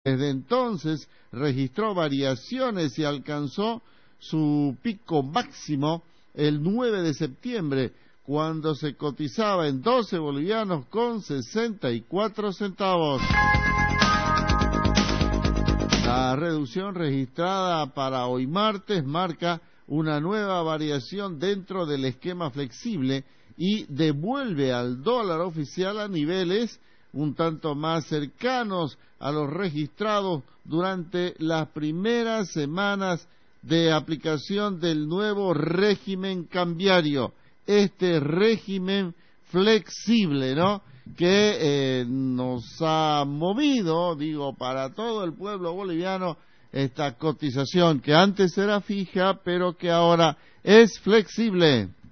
Desde entonces registró variaciones y alcanzó su pico máximo el 9 de septiembre, cuando se cotizaba en 12 bolivianos con 64 centavos. La reducción registrada para hoy martes marca una nueva variación dentro del esquema flexible y devuelve al dólar oficial a niveles un tanto más cercanos a los registrados durante las primeras semanas de aplicación del nuevo régimen cambiario, este régimen flexible, ¿no?, que nos ha movido, digo, para todo el pueblo boliviano, esta cotización que antes era fija, pero que ahora es flexible.